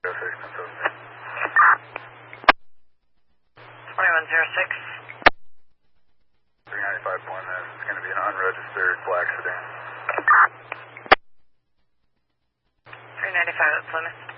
2106. 395 Plymouth. It's going to be an unregistered black sedan. 395 at Plymouth.